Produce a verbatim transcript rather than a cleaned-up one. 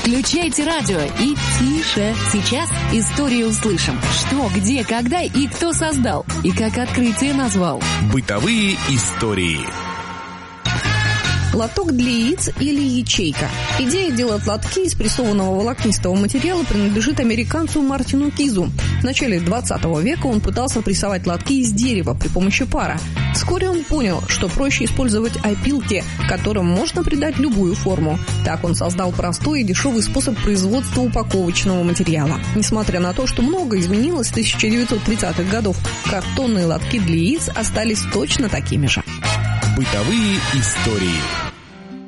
Включайте радио и тише. Сейчас историю услышим. Что, где, когда и кто создал. И как открытие назвал. Бытовые истории. Лоток для яиц или ячейка. Идея делать лотки из прессованного волокнистого материала принадлежит американцу Мартину Кизу. В начале двадцатого века он пытался прессовать лотки из дерева при помощи пара. Вскоре он понял, что проще использовать опилки, которым можно придать любую форму. Так он создал простой и дешевый способ производства упаковочного материала. Несмотря на то, что много изменилось с тысяча девятьсот тридцатых годов, картонные лотки для яиц остались точно такими же. Бытовые истории.